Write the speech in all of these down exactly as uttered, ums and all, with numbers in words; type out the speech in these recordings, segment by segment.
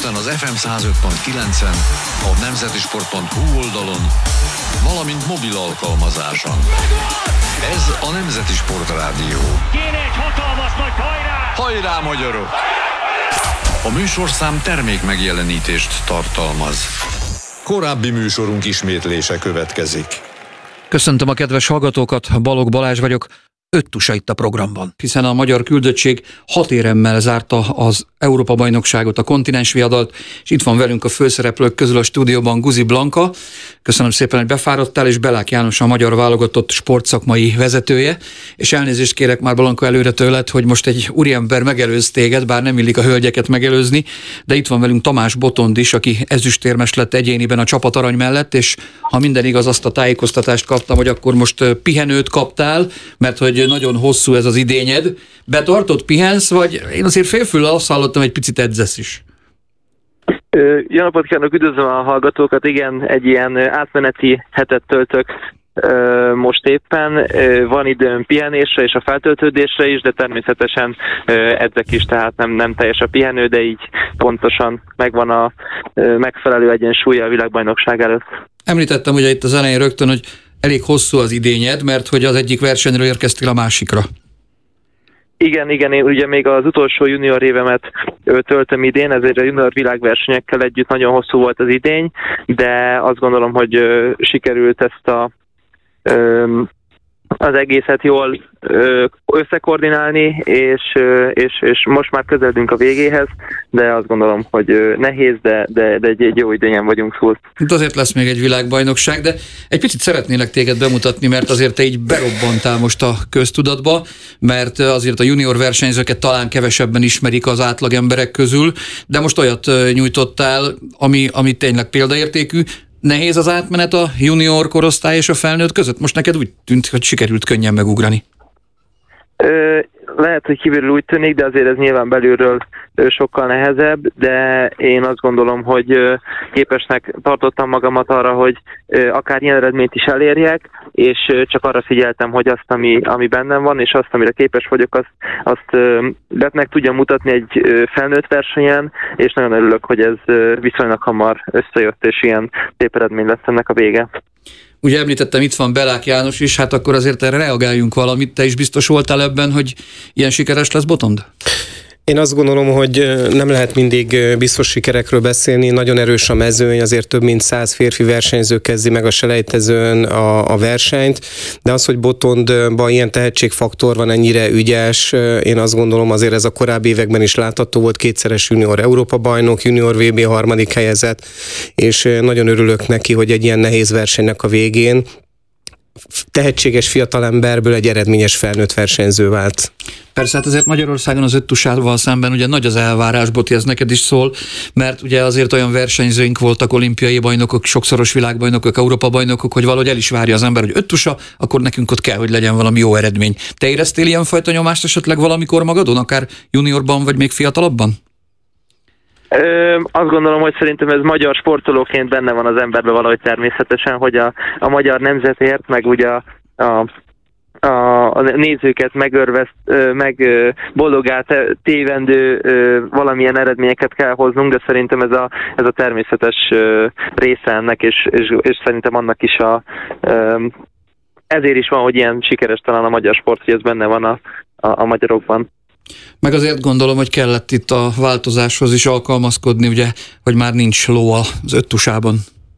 Budapesten az ef em száz öt pont kilencen, a nemzetisport pont hu oldalon, valamint mobil alkalmazáson. Ez a Nemzeti Sport Rádió. Kéne egy hatalmas nagy hajrá! Hajrá, magyarok! A műsorszám termék megjelenítést tartalmaz. Korábbi műsorunk ismétlése következik. Köszöntöm a kedves hallgatókat, Balogh Balázs vagyok. Öt tusa itt a programban, hiszen a magyar küldöttség hat éremmel zárta az Európa-bajnokságot, a kontinensviadalt, és itt van velünk a főszereplők közül a stúdióban Guzi Blanka. Köszönöm szépen, hogy befáradtál, és Belák János a magyar válogatott sportszakmai vezetője, és elnézést kérek már Blanka előre tőled, hogy most egy úriember megelőz téged, bár nem illik a hölgyeket megelőzni, de itt van velünk Tamás Botond is, aki ezüstérmes lett egyéniben a csapatarany mellett, és ha minden igaz, azt a tájékoztatást kaptam, hogy akkor most pihenőt kaptál, mert hogy nagyon hosszú ez az idényed. Betartott, pihensz, vagy én azért félfüllel azt hallottam, egy picit edzesz is. Jó napot kívánok, üdvözlöm a hallgatókat. Igen, egy ilyen átmeneti hetet töltök most éppen. Van időm pihenésre és a feltöltődésre is, de természetesen edzek is, tehát nem, nem teljes a pihenő, de így pontosan megvan a megfelelő egyensúlya a világbajnokság előtt. Említettem ugye itt az elején rögtön, hogy elég hosszú az idényed, mert hogy az egyik versenyről érkeztél a másikra. Igen, igen, én ugye még az utolsó junior évemet töltöm idén, ezért a junior világversenyekkel együtt nagyon hosszú volt az idény, de azt gondolom, hogy sikerült ezt a, az egészet jól összekoordinálni, és, és, és most már közeledünk a végéhez, de azt gondolom, hogy nehéz, de, de, de egy, egy jó idényen vagyunk túl. Itt azért lesz még egy világbajnokság, de egy picit szeretnélek téged bemutatni, mert azért te így berobbantál most a köztudatba, mert azért a junior versenyzőket talán kevesebben ismerik az átlag emberek közül, de most olyat nyújtottál, ami, ami tényleg példaértékű. Nehéz az átmenet a junior korosztály és a felnőtt között? Most neked úgy tűnt, hogy sikerült könnyen megugrani. Ö, lehet, hogy kívülről úgy tűnik, de azért ez nyilván belülről sokkal nehezebb, de én azt gondolom, hogy képesnek tartottam magamat arra, hogy akár ilyen eredményt is elérjek, és csak arra figyeltem, hogy azt, ami, ami bennem van, és azt, amire képes vagyok, azt, azt be meg tudjam mutatni egy felnőtt versenyen, és nagyon örülök, hogy ez viszonylag hamar összejött, és ilyen szép eredmény lesz ennek a vége. Ugye említettem, itt van Belák János is, hát akkor azért erre reagáljunk valamit. Te is biztos voltál ebben, hogy ilyen sikeres lesz Botond? Én azt gondolom, hogy nem lehet mindig biztos sikerekről beszélni, nagyon erős a mezőny, azért több mint száz férfi versenyző kezdi meg a selejtezőn a, a versenyt, de az, hogy Botondban ilyen tehetségfaktor van, ennyire ügyes, én azt gondolom azért ez a korábbi években is látható volt, kétszeres junior Európa-bajnok, junior vé bé harmadik helyezett, és nagyon örülök neki, hogy egy ilyen nehéz versenynek a végén tehetséges fiatalemberből egy eredményes felnőtt versenyző vált. Persze, hát azért Magyarországon az öt tusával szemben ugye nagy az elvárás, Boti, ez neked is szól, mert ugye azért olyan versenyzőink voltak, olimpiai bajnokok, sokszoros világbajnokok, Európa-bajnokok, hogy valahogy el is várja az ember, hogy öt tusa, akkor nekünk ott kell, hogy legyen valami jó eredmény. Te éreztél ilyenfajta nyomást esetleg valamikor magadon, akár juniorban, vagy még fiatalabban? Ö, azt gondolom, hogy szerintem ez magyar sportolóként benne van az emberben valahogy természetesen, hogy a, a magyar nemzetért, meg ugye a, a A, a nézőket megörveszt, meg boldogát tévendő valamilyen eredményeket kell hoznunk, de szerintem ez a, ez a természetes része ennek, és, és, és szerintem annak is a ezért is van, hogy ilyen sikeres talán a magyar sport, hogy ez benne van a, a, a magyarokban. Meg azért gondolom, hogy kellett itt a változáshoz is alkalmazkodni, ugye, hogy már nincs ló az öt tusában.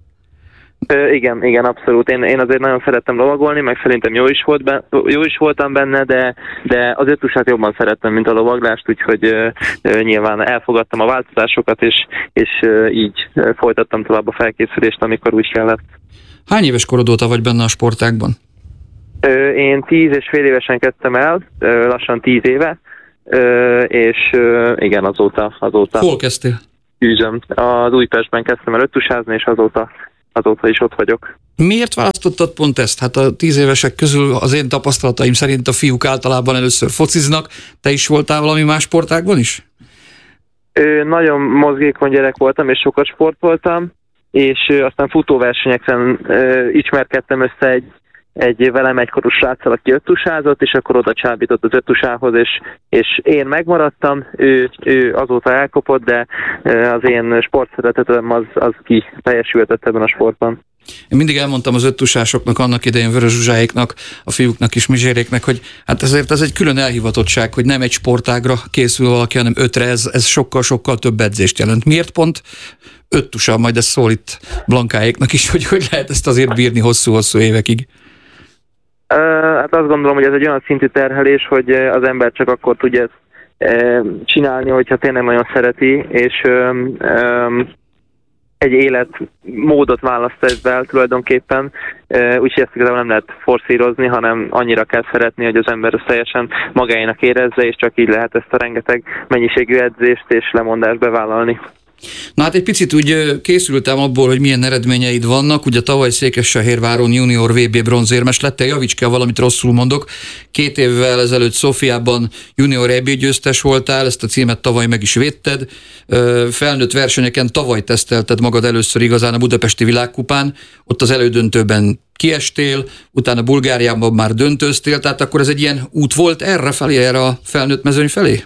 Ö, igen, igen, abszolút. Én, én azért nagyon szerettem lovagolni, meg szerintem jó is, volt be, jó is voltam benne, de, de az öt tusát jobban szerettem, mint a lovaglást, úgyhogy ö, ö, nyilván elfogadtam a változásokat, és, és ö, így ö, folytattam tovább a felkészülést, amikor úgy kellett. Hány éves korod óta vagy benne a sportágban? Ö, én tíz és fél évesen kezdtem el, ö, lassan tíz éve, ö, és ö, igen, azóta, azóta. Hol kezdtél? Üzem. Az Újpestben kezdtem el öt tusázni, és azóta azóta is ott vagyok. Miért választottad pont ezt? Hát a tíz évesek közül az én tapasztalataim szerint a fiúk általában először fociznak. Te is voltál valami más sportágban is? Ö, nagyon mozgékony gyerek voltam, és sokat sportoltam, és ö, aztán futóversenyeken ö, ismerkedtem össze egy, egy velem egykorú sráccal, aki öttusázott, és akkor oda csábított az öttusához, és, és én megmaradtam, ő, ő azóta elkopott, de az én sportszeretetem az, az ki teljesültett ebben a sportban. Én mindig elmondtam az öttusásoknak, annak idején Vörös Zsuzsáéknak, a fiúknak is, Mizséréknek, hogy hát ezért ez egy külön elhivatottság, hogy nem egy sportágra készül valaki, hanem ötre, ez, ez sokkal-sokkal több edzést jelent. Miért pont öttusa? Majd ez szól itt Blankáéknak is, hogy hogy lehet ezt azért bírni hosszú-hosszú évekig. Hát azt gondolom, hogy ez egy olyan szintű terhelés, hogy az ember csak akkor tudja ezt csinálni, hogyha tényleg nagyon szereti, és egy életmódot választ ezzel tulajdonképpen, úgyhogy ezt igazából nem lehet forszírozni, hanem annyira kell szeretni, hogy az ember ezt teljesen magáénak érezze, és csak így lehet ezt a rengeteg mennyiségű edzést és lemondást bevállalni. Na hát egy picit úgy készültem abból, hogy milyen eredményeid vannak. Ugye tavaly Székesfehérváron junior vé bé bronzérmes lettél, javíts ki, ha valamit rosszul mondok. Két évvel ezelőtt Szófiában junior é bé győztes voltál, ezt a címet tavaly meg is védted. Felnőtt versenyeken tavaly tesztelted magad először igazán a Budapesti Világkupán, ott az elődöntőben kiestél, utána Bulgáriában már döntőztél, tehát akkor ez egy ilyen út volt erre felé, erre a felnőtt mezőny felé?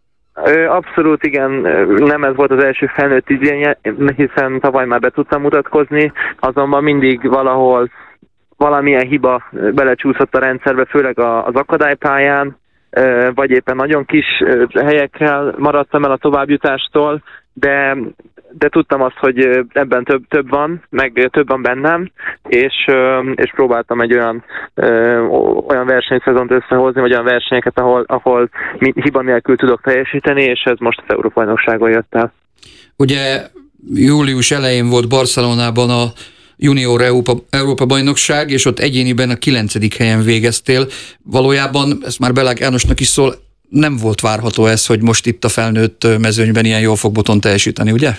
Abszolút igen, nem ez volt az első felnőtt idénye, hiszen tavaly már be tudtam mutatkozni, azonban mindig valahol valamilyen hiba belecsúszott a rendszerbe, főleg az akadálypályán, vagy éppen nagyon kis helyekkel maradtam el a továbbjutástól, de, de tudtam azt, hogy ebben több, több van, meg több van bennem, és, és próbáltam egy olyan, olyan versenyszezont összehozni, vagy olyan versenyeket, ahol, ahol hiba nélkül tudok teljesíteni, és ez most az Európa-bajnokságon jött el. Ugye július elején volt Barcelonában a junior Európa, Európa-bajnokság, és ott egyéniben a kilencedik helyen végeztél. Valójában, ezt már Belág Jánosnak is szól, nem volt várható ez, hogy most itt a felnőtt mezőnyben ilyen jól fog Botond teljesíteni, ugye?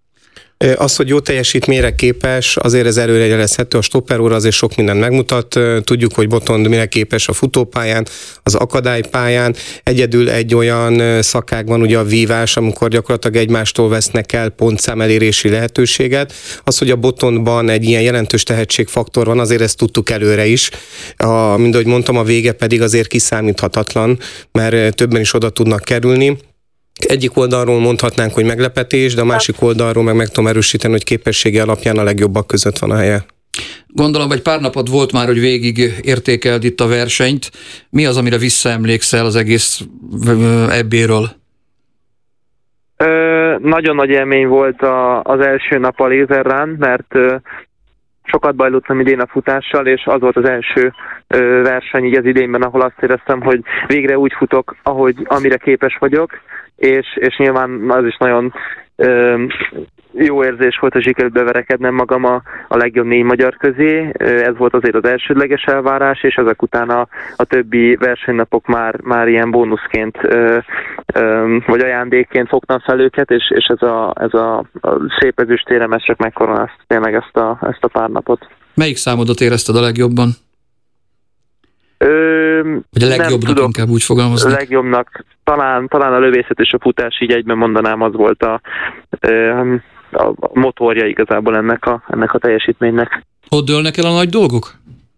Az, hogy jó teljesítményre képes, azért ez előrejelezhető, a stopperóra azért sok mindent megmutat. Tudjuk, hogy Botond mire képes a futópályán, az akadálypályán. Egyedül egy olyan szakák van, ugye a vívás, amikor gyakorlatilag egymástól vesznek el pontszám elérési lehetőséget. Az, hogy a Botondban egy ilyen jelentős tehetségfaktor van, azért ezt tudtuk előre is. A, mind ahogy mondtam, a vége pedig azért kiszámíthatatlan, mert többen is oda tudnak kerülni. Egyik oldalról mondhatnánk, hogy meglepetés, de a másik oldalról meg meg tudom erősíteni, hogy képessége alapján a legjobbak között van a helye. Gondolom, egy pár napod volt már, hogy végig értékeld itt a versenyt. Mi az, amire visszaemlékszel az egész é béről? Ö, nagyon nagy élmény volt a, az első nap a Laser Run, mert ö, sokat bajlottam idén a futással, és az volt az első ö, verseny így az idénben, ahol azt éreztem, hogy végre úgy futok, ahogy amire képes vagyok, és, és nyilván az is nagyon ö, jó érzés volt, hogy sikerült beverekednem magam a, a legjobb négy magyar közé. Ez volt azért az elsődleges elvárás, és ezek után a, a többi versenynapok már, már ilyen bónuszként ö, ö, vagy ajándékként fogtam fel őket, és, és ez, a, ez a, a szép ezüstérem, ez csak megkoronázta tényleg ezt a, ezt a pár napot. Melyik számodat érezted a legjobban? Ö, vagy a legjobbnak tudom, inkább úgy fogalmazni? A legjobbnak talán, talán a lövészet és a futás, így egyben mondanám, az volt a, a motorja igazából ennek a, ennek a teljesítménynek. Ott dőlnek el a nagy dolgok?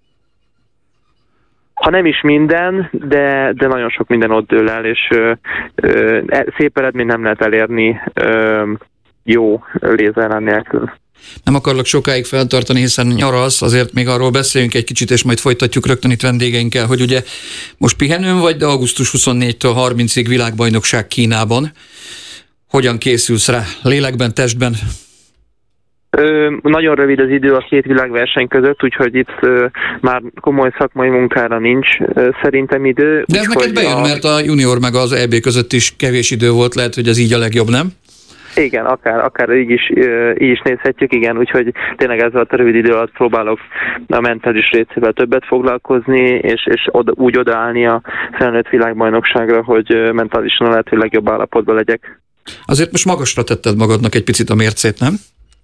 Ha nem is minden, de, de nagyon sok minden ott dől el, és ö, ö, szép eredményt nem lehet elérni ö, jó lézerrán nélkül. Nem akarlak sokáig feltartani, hiszen nyaralsz, azért még arról beszéljünk egy kicsit, és majd folytatjuk rögtön itt vendégeinkkel, hogy ugye most pihenőn vagy, de augusztus huszonnégytől harmincig világbajnokság Kínában. Hogyan készülsz rá? Lélekben, testben? Ö, nagyon rövid az idő a két világverseny között, úgyhogy itt ö, már komoly szakmai munkára nincs ö, szerintem idő. De ez neked bejön, a... mert a junior meg az é bé között is kevés idő volt, lehet, hogy ez így a legjobb, nem? Igen, akár, akár így, is, így is nézhetjük, igen, úgyhogy tényleg ezzel a rövid idő alatt próbálok a mentális részével többet foglalkozni, és, és oda, úgy odaállni a felnőtt világbajnokságra, hogy mentálisan a lehető legjobb állapotban legyek. Azért most magasra tetted magadnak egy picit a mércét, nem?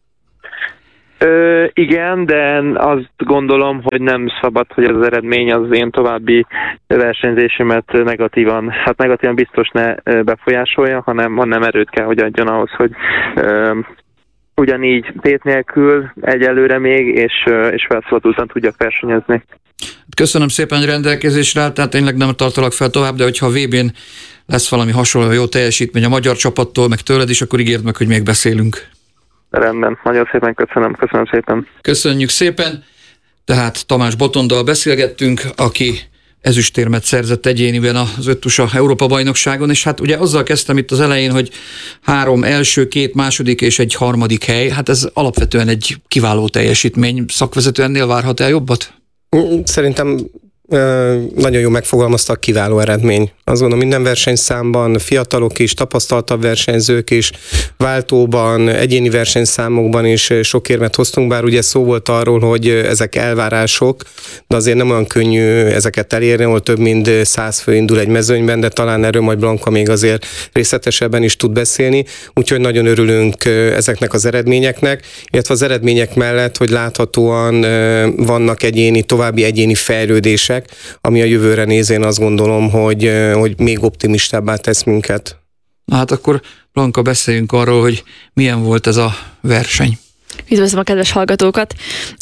Ö, igen, de azt gondolom, hogy nem szabad, hogy ez az eredmény az én további versenyzésemet negatívan, hát negatívan biztos ne befolyásolja, hanem, hanem erőt kell, hogy adjon ahhoz, hogy ö, ugyanígy tét nélkül egyelőre még, és, és felszabadultan tudjak versenyezni. Köszönöm szépen, hogy rendelkezésre állt, tehát tényleg nem tartalak fel tovább, de hogyha a vé bén lesz valami hasonló jó teljesítmény a magyar csapattól, meg tőled is, akkor ígérd meg, hogy még beszélünk. Rendben, nagyon szépen köszönöm, köszönöm szépen. Köszönjük szépen, tehát Tamás Botondal beszélgettünk, aki ezüstérmet szerzett egyéniben az öttusa Európa-bajnokságon, és hát ugye azzal kezdtem itt az elején, hogy három első, két második és egy harmadik hely, hát ez alapvetően egy kiváló teljesítmény. Szakvezető ennél várhat el jobbat? Szerintem nagyon jó megfogalmaztak, kiváló eredmény. Azt gondolom, minden versenyszámban fiatalok is, tapasztaltabb versenyzők is, váltóban, egyéni versenyszámokban is sok érmet hoztunk, bár ugye szó volt arról, hogy ezek elvárások, de azért nem olyan könnyű ezeket elérni, ahol több mint száz fő indul egy mezőnyben, de talán erről majd Blanka még azért részletesebben is tud beszélni, úgyhogy nagyon örülünk ezeknek az eredményeknek, illetve az eredmények mellett, hogy láthatóan vannak egyéni, további egyéni fejlődések, ami a jövőre nézén azt gondolom, hogy, hogy még optimistábbá tesz minket. Na hát akkor Blanka, beszéljünk arról, hogy milyen volt ez a verseny. Üdvözlöm a kedves hallgatókat!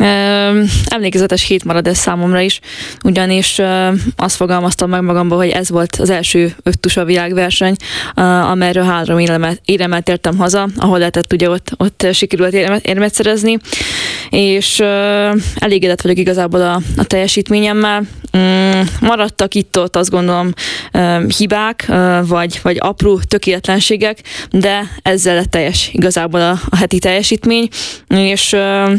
Emlékezetes hét marad ez számomra is, ugyanis azt fogalmaztam meg magamba, hogy ez volt az első öttusa világverseny, amelyről három éremet értem haza, ahol lehetett ugye ott, ott sikerült érmet szerezni, és elégedett vagyok igazából a, a teljesítményemmel. Maradtak itt-ott azt gondolom hibák, vagy, vagy apró tökéletlenségek, de ezzel lett teljes igazából a, a heti teljesítmény, és,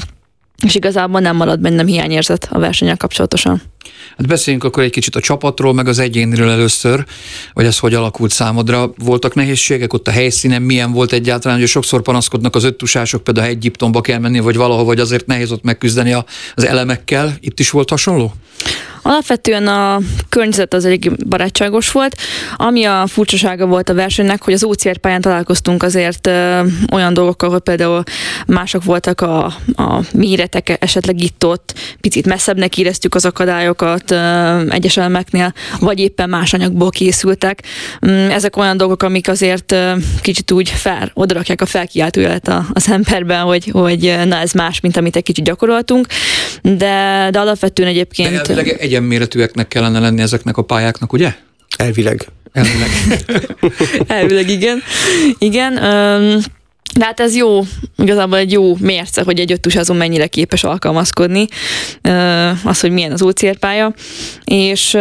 és igazából nem marad bennem hiányérzet a versennyel kapcsolatosan. Hát beszéljünk akkor egy kicsit a csapatról, meg az egyéniről először, vagy ez hogy alakult számodra. Voltak nehézségek ott a helyszínen, milyen volt egyáltalán, hogy sokszor panaszkodnak az öttusások, például Egyiptomba kell menni, vagy valahol, vagy azért nehéz ott megküzdeni az elemekkel. Itt is volt hasonló? Alapvetően a környezet az elég barátságos volt. Ami a furcsasága volt a versenynek, hogy az ó cé er pályán találkoztunk azért ö, olyan dolgokkal, hogy például mások voltak a, a méretek, esetleg itt-ott picit messzebbnek éreztük az akadályokat ö, egyes elemeknél, vagy éppen más anyagból készültek. Ezek olyan dolgok, amik azért ö, kicsit úgy fel, odarakják a felkiáltójelet az emberben, hogy, hogy na ez más, mint amit egy kicsit gyakoroltunk, de, de alapvetően egyébként... De egyenméretűeknek kellene lenni ezeknek a pályáknak, ugye? Elvileg. Elvileg. Elvileg, igen. Igen. De hát ez jó, igazából egy jó mérce, hogy egy öttusázon mennyire képes alkalmazkodni, az, hogy milyen az ó cé er pálya, és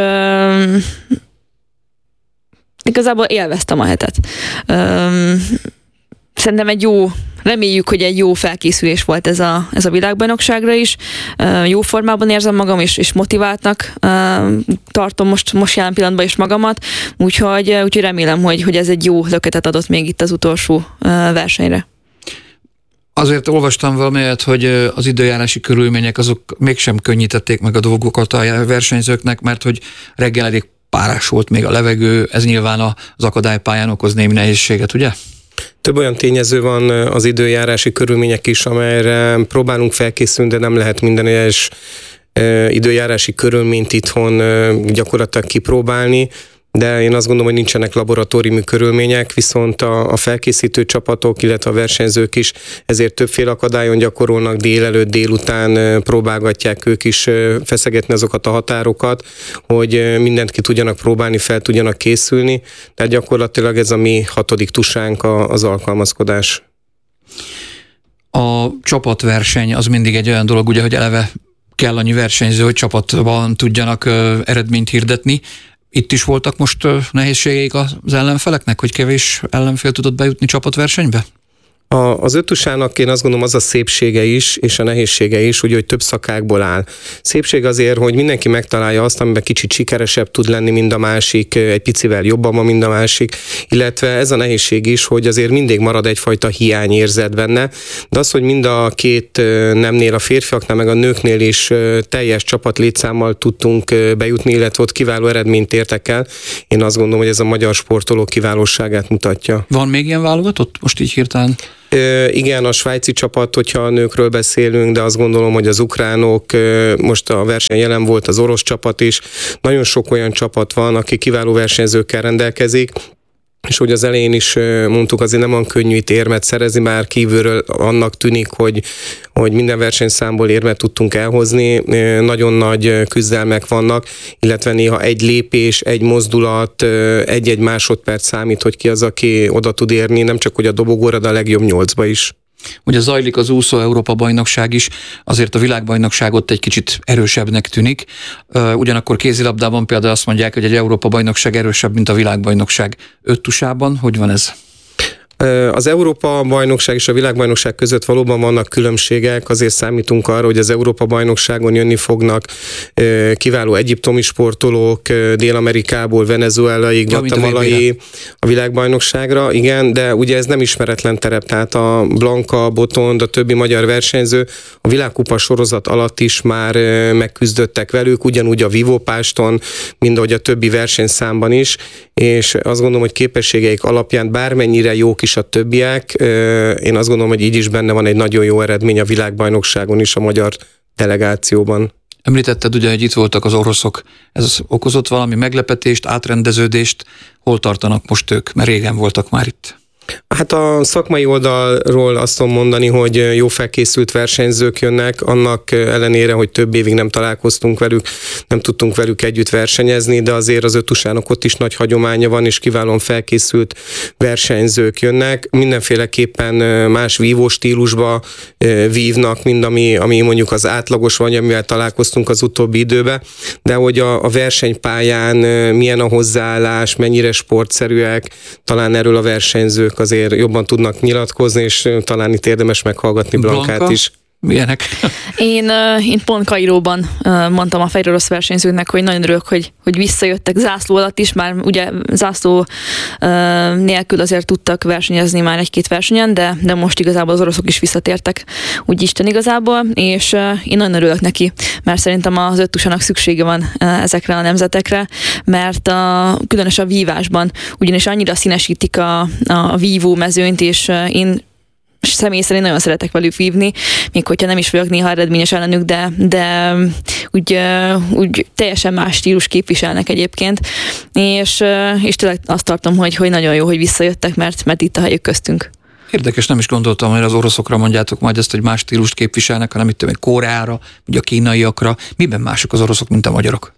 igazából élveztem a hetet. Szerintem egy jó, reméljük, hogy egy jó felkészülés volt ez a, ez a világbajnokságra is. Jó formában érzem magam, és, és motiváltnak tartom most, most jelen pillanatban is magamat, úgyhogy, úgyhogy remélem, hogy, hogy ez egy jó löketet adott még itt az utolsó versenyre. Azért olvastam valamelyet, hogy az időjárási körülmények azok mégsem könnyítették meg a dolgokat a versenyzőknek, mert hogy reggel elég párás volt még a levegő, ez nyilván az akadálypályán okoz némi nehézséget, ugye? Több olyan tényező van az időjárási körülmények is, amelyre próbálunk felkészülni, de nem lehet minden egyes időjárási körülményt itthon gyakorlatilag kipróbálni, de én azt gondolom, hogy nincsenek laboratóriumi körülmények, viszont a, a felkészítő csapatok, illetve a versenyzők is ezért többféle akadályon gyakorolnak, délelőtt, délután próbálgatják ők is feszegetni azokat a határokat, hogy mindent ki tudjanak próbálni, fel tudjanak készülni, tehát gyakorlatilag ez a mi hatodik tusánk az alkalmazkodás. A csapatverseny az mindig egy olyan dolog, ugye, hogy eleve kell annyi versenyző, hogy csapatban tudjanak eredményt hirdetni. Itt is voltak most nehézségeik az ellenfeleknek, hogy kevés ellenfél tudott bejutni csapatversenybe? A, az öttusának én azt gondolom az a szépsége is, és a nehézsége is, ugye, hogy több szakákból áll. Szépség azért, hogy mindenki megtalálja azt, amiben kicsit sikeresebb tud lenni, mint a másik, egy picivel jobban van, mint a másik, illetve ez a nehézség is, hogy azért mindig marad egyfajta hiányérzet benne, de az, hogy mind a két nemnél, a férfiaknál, meg a nőknél is teljes csapat létszámmal tudtunk bejutni, illetve ott kiváló eredményt értek el, én azt gondolom, hogy ez a magyar sportoló kiválóságát mutatja. Van még ilyen válogatott? Most így hirtelen? Igen, a svájci csapat, hogyha a nőkről beszélünk, de azt gondolom, hogy az ukránok, most a verseny jelen volt az orosz csapat is, nagyon sok olyan csapat van, aki kiváló versenyzőkkel rendelkezik, és hogy az elején is mondtuk, azért nem van könnyű itt érmet szerezni, már kívülről annak tűnik, hogy, hogy minden versenyszámból érmet tudtunk elhozni, nagyon nagy küzdelmek vannak, illetve néha egy lépés, egy mozdulat, egy-egy másodperc számít, hogy ki az, aki oda tud érni, nem csak hogy a dobogóra, de a legjobb nyolcba is. Ugye zajlik az úszó Európa-bajnokság is, azért a világbajnokság ott egy kicsit erősebbnek tűnik. Ugyanakkor kézilabdában például azt mondják, hogy egy Európa-bajnokság erősebb, mint a világbajnokság. Öttusában hogy van ez? Az Európa-bajnokság és a világbajnokság között valóban vannak különbségek, azért számítunk arra, hogy az Európa-bajnokságon jönni fognak kiváló egyiptomi sportolók, Dél-Amerikából, Venezuelai, Guatemalai a világbajnokságra, igen, de ugye ez nem ismeretlen terep, tehát a Blanka, Botond, a többi magyar versenyző a világkupa sorozat alatt is már megküzdöttek velük, ugyanúgy a vívópáston, mind ahogy a többi versenyszámban is, és azt gondolom, hogy képességeik alapján bármennyire jók is a többiek, én azt gondolom, hogy így is benne van egy nagyon jó eredmény a világbajnokságon is a magyar delegációban. Említetted ugye, hogy itt voltak az oroszok. Ez okozott valami meglepetést, átrendeződést? Hol tartanak most ők? Mert régen voltak már itt. Hát a szakmai oldalról azt tudom mondani, hogy jó felkészült versenyzők jönnek, annak ellenére, hogy több évig nem találkoztunk velük, nem tudtunk velük együtt versenyezni, de azért az öttusának ott is nagy hagyománya van, és kiválóan felkészült versenyzők jönnek. Mindenféleképpen más vívó stílusba vívnak, mint ami, ami mondjuk az átlagos vagy, amivel találkoztunk az utóbbi időben, de hogy a, a versenypályán milyen a hozzáállás, mennyire sportszerűek, talán erről a versenyzők azért jobban tudnak nyilatkozni, és talán itt érdemes meghallgatni Blankát Blanka? is. Milyenek? Én, én pont Kairóban mondtam a fehér orosz versenyzőknek, hogy nagyon örülök, hogy, hogy visszajöttek zászló alatt is, már ugye zászló nélkül azért tudtak versenyezni már egy-két versenyen, de, de most igazából az oroszok is visszatértek, úgy Isten igazából, és én nagyon örülök neki, mert szerintem az öttusának szüksége van ezekre a nemzetekre, mert a, különös a vívásban, ugyanis annyira színesítik a, a vívó mezőnyt, és én személy szerint nagyon szeretek velük vívni, még hogyha nem is vagyok néha eredményes ellenük, de, de úgy, úgy teljesen más stílus képviselnek egyébként, és, és tényleg azt tartom, hogy, hogy nagyon jó, hogy visszajöttek, mert, mert itt a helyük köztünk. Érdekes, nem is gondoltam, hogy az oroszokra mondjátok majd ezt, hogy más stílust képviselnek, hanem itt tudom, Koreára, vagy a kínaiakra. Miben mások az oroszok, mint a magyarok?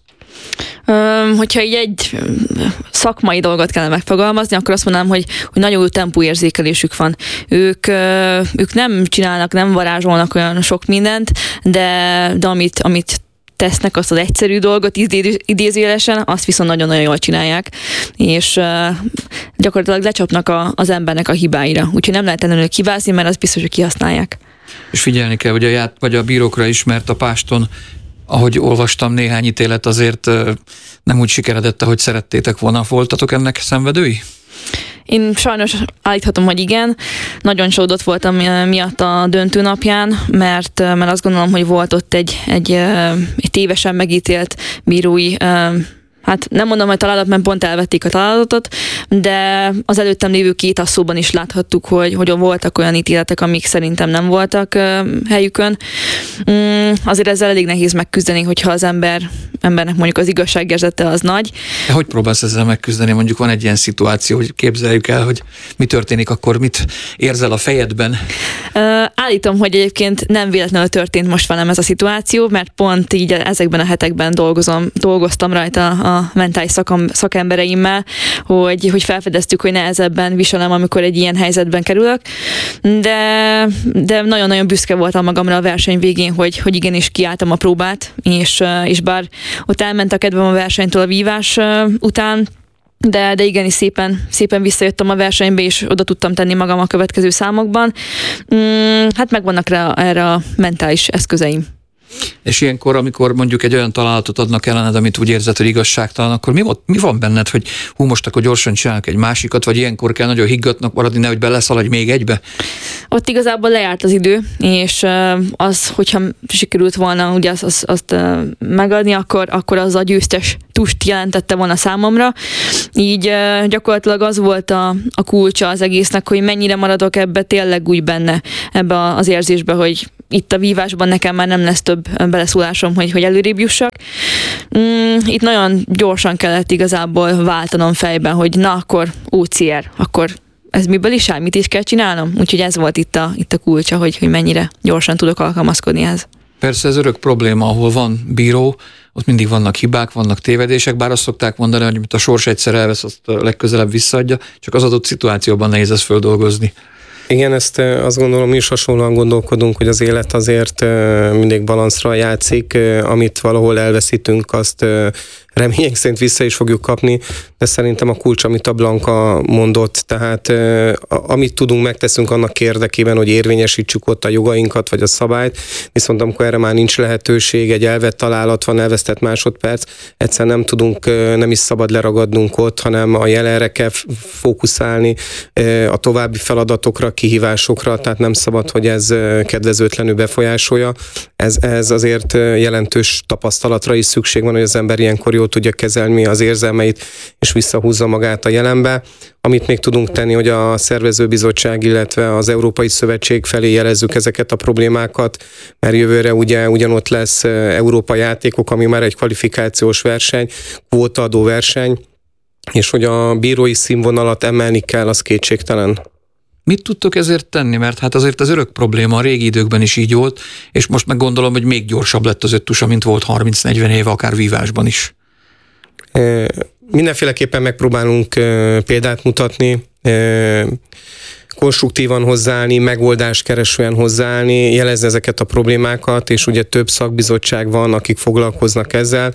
Hogyha így egy szakmai dolgot kellene megfogalmazni, akkor azt mondanám, hogy, hogy nagyon jó tempóérzékelésük van. Ők, ők nem csinálnak, nem varázsolnak olyan sok mindent, de, de amit, amit tesznek, azt az egyszerű dolgot idézőjelesen, azt viszont nagyon-nagyon jól csinálják, és gyakorlatilag lecsapnak a, az embernek a hibáira. Úgyhogy nem lehet ellenőr hibázni, mert az biztos, hogy kihasználják. És figyelni kell, hogy a, ját, vagy a bírókra is, mert a páston, ahogy olvastam, néhány ítélet azért nem úgy sikeredett, ahogy szerettétek volna. Voltatok ennek szenvedői? Én sajnos állíthatom, hogy igen. Nagyon csalódott voltam miatt a döntő napján, mert, mert azt gondolom, hogy volt ott egy, egy, egy tévesen megítélt bírói, hát nem mondom, hogy találat, mert pont elvették a találatot, de az előttem lévő két asszóban is láthattuk, hogy, hogy voltak olyan ítéletek, amik szerintem nem voltak helyükön. Azért ezzel elég nehéz megküzdeni, hogyha az ember, embernek mondjuk az igazságérzete az nagy. De hogy próbálsz ezzel megküzdeni? Mondjuk van egy ilyen szituáció, hogy képzeljük el, hogy mi történik, akkor mit érzel a fejedben? Állítom, hogy egyébként nem véletlenül történt most velem ez a szituáció, mert pont így ezekben a hetekben dolgozom, dolgoztam rajta a mentális szakam, szakembereimmel, hogy, hogy felfedeztük, hogy nehezebben viselem, amikor egy ilyen helyzetben kerülök, de, de nagyon-nagyon büszke voltam magamra a verseny végén, hogy, hogy igenis kiálltam a próbát, és, és bár ott elment a kedvem a versenytől a vívás után, de, de igenis szépen, szépen visszajöttem a versenybe, és oda tudtam tenni magam a következő számokban. Hát megvannak rá, erre a mentális eszközeim. És ilyenkor, amikor mondjuk egy olyan találatot adnak ellened, amit úgy érzed, hogy igazságtalan, akkor mi, mi van benned, hogy hú, most akkor gyorsan csinálok egy másikat, vagy ilyenkor kell nagyon higgadnak maradni, nehogy beleszaladj még egybe? Ott igazából lejárt az idő, és az, hogyha sikerült volna ugye azt, azt, azt megadni, akkor, akkor az a győztes tust jelentette volna számomra. Így gyakorlatilag az volt a, a kulcsa az egésznek, hogy mennyire maradok ebbe tényleg úgy benne, ebbe az érzésbe, hogy itt a vívásban nekem már nem lesz több beleszólásom, hogy, hogy előrébb jussak. Mm, itt nagyon gyorsan kellett igazából váltanom fejben, hogy na akkor u cé er, akkor ez miből is áll, mit is kell csinálnom? Úgyhogy ez volt itt a, itt a kulcsa, hogy, hogy mennyire gyorsan tudok alkalmazkodni ehhez. Persze ez örök probléma, ahol van bíró, ott mindig vannak hibák, vannak tévedések, bár azt szokták mondani, hogy amit a sors egyszer elvesz, azt legközelebb visszaadja, csak az adott szituációban nehéz ezt földolgozni. Igen, ezt azt gondolom, mi is hasonlóan gondolkodunk, hogy az élet azért mindig balanszra játszik, amit valahol elveszítünk, azt remények szerint vissza is fogjuk kapni, de szerintem a kulcs, amit a Blanka mondott, tehát amit tudunk, megteszünk annak érdekében, hogy érvényesítsük ott a jogainkat, vagy a szabályt, viszont amikor erre már nincs lehetőség, egy elvett találat van, elvesztett másodperc, egyszer nem tudunk, nem is szabad leragadnunk ott, hanem a jelenre kell fókuszálni, a további feladatokra, kihívásokra, tehát nem szabad, hogy ez kedvezőtlenül befolyásolja. Ez, ez azért jelentős tapasztalatra is szükség van, hogy az ember ilyenkor jól tudja kezelni az érzelmeit, és visszahúzza magát a jelenbe. Amit még tudunk tenni, hogy a szervezőbizottság, illetve az Európai Szövetség felé jelezzük ezeket a problémákat, mert jövőre ugye ugyanott lesz Európa játékok, ami már egy kvalifikációs verseny, kvótaadó verseny, és hogy a bírói színvonalat emelni kell, az kétségtelen. Mit tudtok ezért tenni? Mert hát azért az örök probléma a régi időkben is így volt, és most meg gondolom, hogy még gyorsabb lett az öttusa, mint volt harminc-negyven éve, akár vívásban is. Mindenféleképpen megpróbálunk példát mutatni, konstruktívan hozzáállni, megoldáskeresően hozzáállni, jelezni ezeket a problémákat, és ugye több szakbizottság van, akik foglalkoznak ezzel.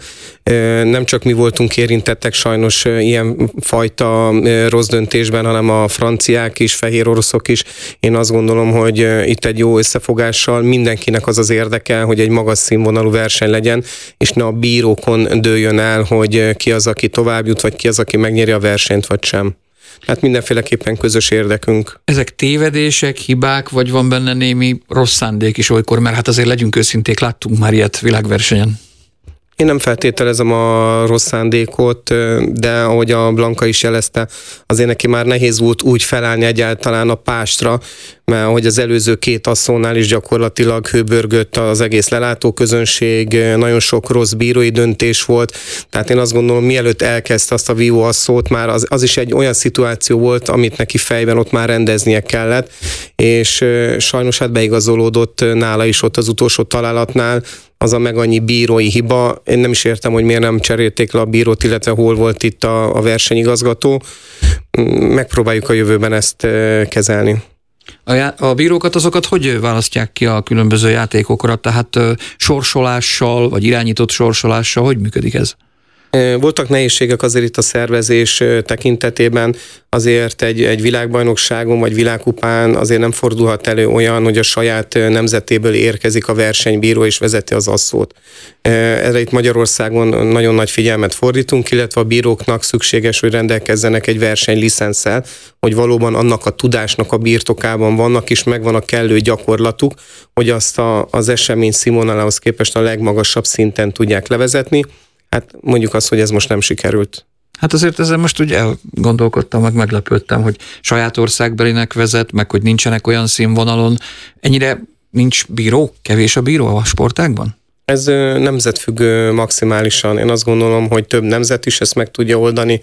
Nem csak mi voltunk érintettek sajnos ilyen fajta rossz döntésben, hanem a franciák is, fehér oroszok is. Én azt gondolom, hogy itt egy jó összefogással mindenkinek az az érdeke, hogy egy magas színvonalú verseny legyen, és ne a bírókon dőljön el, hogy ki az, aki tovább jut, vagy ki az, aki megnyeri a versenyt, vagy sem. Hát mindenféleképpen közös érdekünk. Ezek tévedések, hibák, vagy van benne némi rossz szándék is olykor, mert hát azért legyünk őszinték, láttunk már ilyet világversenyen. Én nem feltételezem a rossz szándékot, de ahogy a Blanka is jelezte, azért neki már nehéz volt úgy felállni egyáltalán a pástra, mert ahogy az előző két asszónál is gyakorlatilag hőbörgött az egész lelátóközönség, nagyon sok rossz bírói döntés volt, tehát én azt gondolom, mielőtt elkezdte azt a vívó asszót, már az, az is egy olyan szituáció volt, amit neki fejben ott már rendeznie kellett, és sajnos hát beigazolódott nála is ott az utolsó találatnál, az a meg annyi bírói hiba. Én nem is értem, hogy miért nem cserélték le a bírót, illetve hol volt itt a, a versenyigazgató. Megpróbáljuk a jövőben ezt kezelni. A, já- a bírókat azokat hogy választják ki a különböző játékokra? Tehát ö, sorsolással, vagy irányított sorsolással, hogy működik ez? Voltak nehézségek azért itt a szervezés tekintetében, azért egy, egy világbajnokságon vagy világkupán azért nem fordulhat elő olyan, hogy a saját nemzetéből érkezik a versenybíró és vezeti az asszót. Erre itt Magyarországon nagyon nagy figyelmet fordítunk, illetve a bíróknak szükséges, hogy rendelkezzenek egy versenylicenszel, hogy valóban annak a tudásnak a birtokában vannak, és megvan a kellő gyakorlatuk, hogy azt a, az esemény színvonalához képest a legmagasabb szinten tudják levezetni. Hát mondjuk azt, hogy ez most nem sikerült. Hát azért ezzel most úgy elgondolkodtam, meg meglepődtem, hogy saját országbelinek vezet, meg hogy nincsenek olyan színvonalon. Ennyire nincs bíró, kevés a bíró a sportágban? Ez nemzetfüggő maximálisan. Én azt gondolom, hogy több nemzet is ezt meg tudja oldani,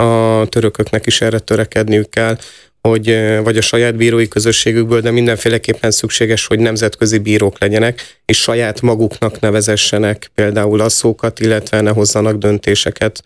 a törököknek is erre törekedniük kell, hogy vagy a saját bírói közösségükből, de mindenféleképpen szükséges, hogy nemzetközi bírók legyenek, és saját maguknak nevezessenek például asszókat, illetve ne hozzanak döntéseket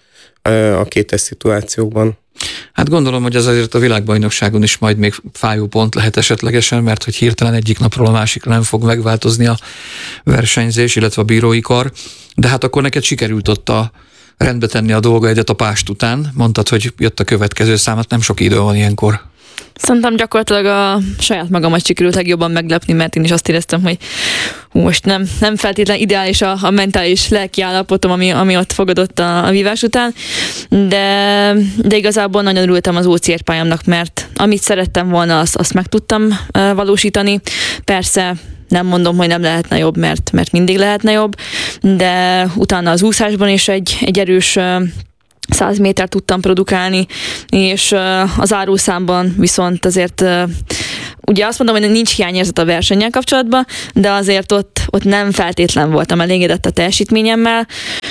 a kétes szituációkban. Hát gondolom, hogy ez azért a világbajnokságon is majd még fájó pont lehet esetlegesen, mert hogy hirtelen egyik napról a másikra nem fog megváltozni a versenyzés, illetve a bírói kar, de hát akkor neked sikerült ott a rendbe tenni a dolgaidat a pást után. Mondtad, hogy jött a következő szám, hát nem sok idő van ilyenkor. Szerintem gyakorlatilag a saját magamat sikerült legjobban meglepni, mert én is azt éreztem, hogy hú, most nem, nem feltétlenül ideális a, a mentális lelki állapotom, ami, ami ott fogadott a, a vívás után, de, de igazából nagyon örültem az o cé er pályámnak, mert amit szerettem volna, azt, azt meg tudtam uh, valósítani. Persze nem mondom, hogy nem lehetne jobb, mert, mert mindig lehetne jobb, de utána az úszásban is egy, egy erős uh, száz méter tudtam produkálni, és az árószámban viszont azért ugye azt mondom, hogy nincs hiányérzet a versennyel kapcsolatban, de azért ott, ott nem feltétlen voltam elégedett a teljesítményemmel.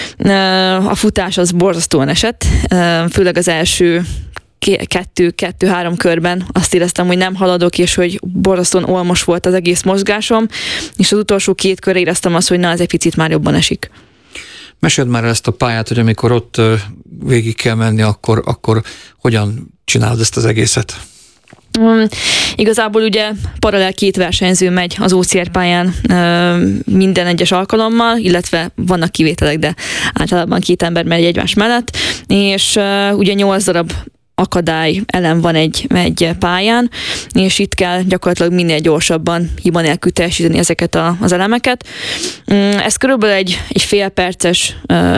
A futás az borzasztóan esett, főleg az első kettő, kettő-három körben azt éreztem, hogy nem haladok, és hogy borzasztóan olmos volt az egész mozgásom, és az utolsó két körre éreztem azt, hogy na, ez egy picit már jobban esik. Meséld már ezt a pályát, hogy amikor ott végig kell menni, akkor, akkor hogyan csinálod ezt az egészet? Um, igazából ugye paralel két versenyző megy az o cé er pályán uh, minden egyes alkalommal, illetve vannak kivételek, de általában két ember megy egymás mellett, és uh, ugye nyolc darab akadály elem van egy, egy pályán, és itt kell gyakorlatilag minél gyorsabban, hiba nélkül teljesíteni ezeket a, az elemeket. Ez körülbelül egy, egy fél perces uh,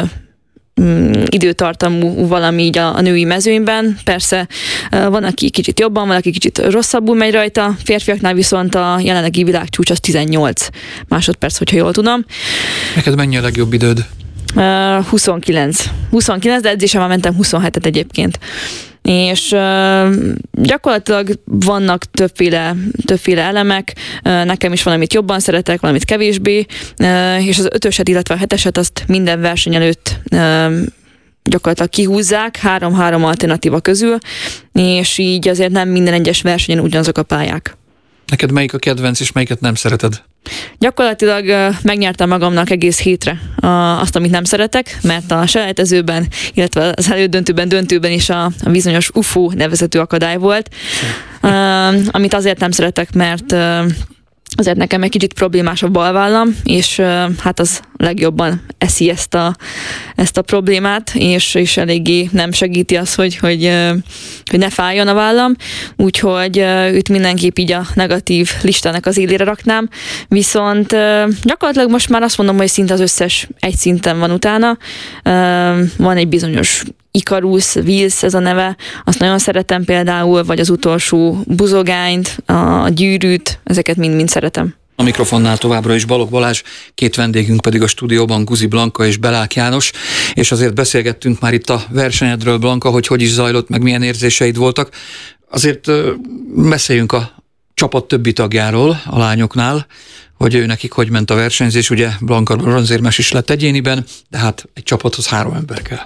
időtartamú valami így a, a női mezőnyben. Persze van, aki kicsit jobban, van, aki kicsit rosszabbul megy rajta. Férfiaknál viszont a jelenlegi világcsúcs az tizennyolc másodperc, hogyha jól tudom. Neked mennyi a legjobb időd? Uh, huszonkilenc. huszonkilenc, de edzésen már mentem huszonhetet egyébként. És uh, gyakorlatilag vannak többféle, többféle elemek, uh, nekem is valamit jobban szeretek, valamit kevésbé, uh, és az ötöset, illetve a heteset azt minden verseny előtt uh, gyakorlatilag kihúzzák, három-három alternatíva közül, és így azért nem minden egyes versenyen ugyanazok a pályák. Neked melyik a kedvenc, és melyiket nem szereted? Gyakorlatilag uh, megnyertem magamnak egész hétre uh, azt, amit nem szeretek, mert a selejtezőben, illetve az elődöntőben, döntőben is a, a bizonyos u f o nevezetű akadály volt, uh, amit azért nem szeretek, mert uh, azért nekem egy kicsit problémás a balvállam, és uh, hát az legjobban eszi ezt a, ezt a problémát, és, és eléggé nem segíti az, hogy, hogy, uh, hogy ne fájjon a vállam, úgyhogy uh, őt mindenképp így a negatív listának az élére raknám, viszont uh, gyakorlatilag most már azt mondom, hogy szinte az összes egy szinten van utána. Uh, van egy bizonyos Icarus, Wills ez a neve, azt nagyon szeretem például, vagy az utolsó buzogányt, a gyűrűt, ezeket mind-mind szeretem. A mikrofonnál továbbra is Balogh Balázs, két vendégünk pedig a stúdióban Guzi Blanka és Belák János, és azért beszélgettünk már itt a versenyedről, Blanka, hogy hogy is zajlott, meg milyen érzéseid voltak. Azért beszéljünk a csapat többi tagjáról, a lányoknál, hogy ő nekik hogy ment a versenyzés, ugye Blanka bronzérmes is lett egyéniben, de hát egy csapathoz három ember kell.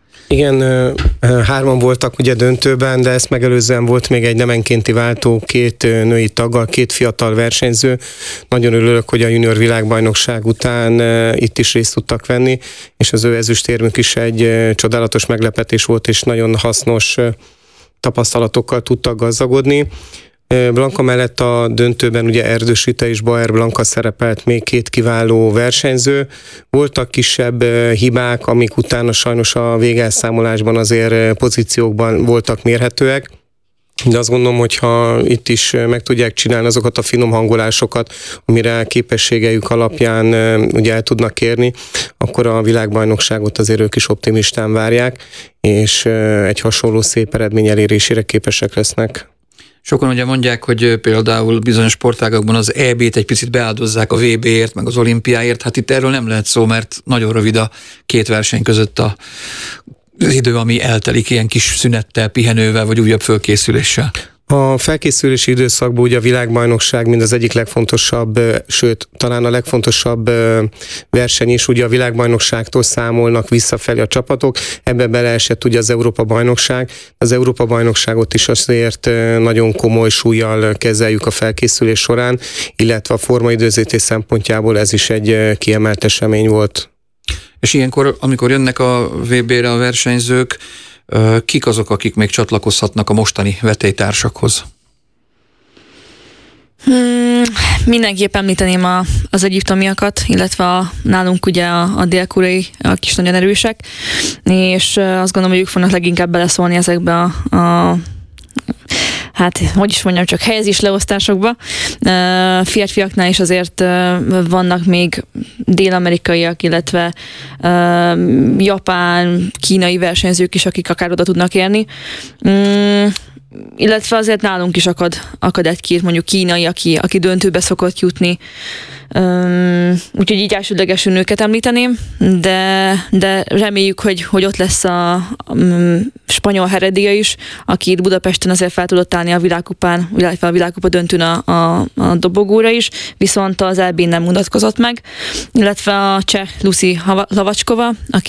Igen, hárman voltak ugye döntőben, de ezt megelőzően volt még egy nemenkénti váltó, két női taggal, két fiatal versenyző. Nagyon örülök, hogy a junior világbajnokság után itt is részt tudtak venni, és az ő ezüstérmük is egy csodálatos meglepetés volt, és nagyon hasznos tapasztalatokkal tudtak gazdagodni. Blanka mellett a döntőben ugye Erdős Rita és Bauer Blanka szerepelt, még két kiváló versenyző. Voltak kisebb hibák, amik utána sajnos a végelszámolásban azért pozíciókban voltak mérhetőek, de azt gondolom, hogy ha itt is meg tudják csinálni azokat a finom hangolásokat, amire képességeik alapján ugye el tudnak érni, akkor a világbajnokságot azért ők is optimistán várják, és egy hasonló szép eredmény elérésére képesek lesznek. Sokan ugye mondják, hogy például bizonyos sportágakban az é bét egy picit beáldozzák a vé béért, meg az olimpiáért. Hát itt erről nem lehet szó, mert nagyon rövid a két verseny között a, az idő, ami eltelik ilyen kis szünettel, pihenővel, vagy újabb fölkészüléssel. A felkészülési időszakban ugye a világbajnokság mind az egyik legfontosabb, sőt, talán a legfontosabb verseny is, ugye a világbajnokságtól számolnak visszafelé a csapatok, ebbe beleesett ugye az Európa-bajnokság, az Európa-bajnokságot is azért nagyon komoly súllyal kezeljük a felkészülés során, illetve a formaidőzítés szempontjából ez is egy kiemelt esemény volt. És ilyenkor, amikor jönnek a vé bére a versenyzők, kik azok, akik még csatlakozhatnak a mostani vetélytársakhoz? Hmm, mindenképp említeném a, az egyiptomiakat, illetve a, nálunk ugye a, a dél-koreaiak is nagyon erősek, és azt gondolom, hogy ők fognak leginkább beleszólni ezekbe a, a hát, hogy is mondjam, csak helyezés leosztásokba. Férfiaknál is azért vannak még dél-amerikaiak, illetve japán, kínai versenyzők is, akik akár oda tudnak érni. Illetve azért nálunk is akad, akad egy-két mondjuk kínai, aki, aki döntőbe szokott jutni. úgyhogy így elsődlegesen őket említeném, de, de reméljük, hogy, hogy ott lesz a, a spanyol Heredia is, aki itt Budapesten azért fel tudott állni a világkupán, illetve a világkupa döntőn a, a, a dobogóra is, viszont az é bén nem mutatkozott meg, illetve a cseh Lucy Lavacskova, aki